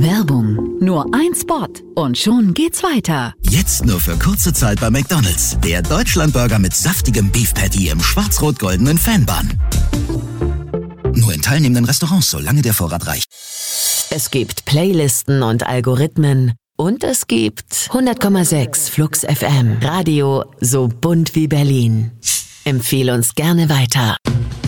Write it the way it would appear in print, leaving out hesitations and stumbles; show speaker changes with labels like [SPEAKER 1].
[SPEAKER 1] Werbung. Nur ein Spot und schon geht's weiter.
[SPEAKER 2] Jetzt nur für kurze Zeit bei McDonald's. Der Deutschlandburger mit saftigem Beef Patty im schwarz-rot-goldenen Fanbun. Nur in teilnehmenden Restaurants, solange der Vorrat reicht.
[SPEAKER 3] Es gibt Playlisten und Algorithmen. Und es gibt 100,6 Flux FM. Radio so bunt wie Berlin. Empfehle uns gerne weiter.